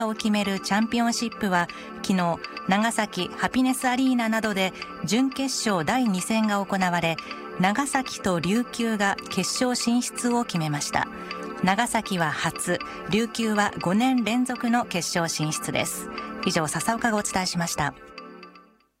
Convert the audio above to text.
を決めるチャンピオンシップは昨日長崎ハピネスアリーナなどで準決勝第2戦が行われ、長崎と琉球が決勝進出を決めました。長崎は初、琉球は5年連続の決勝進出です。以上、笹岡がお伝えしました。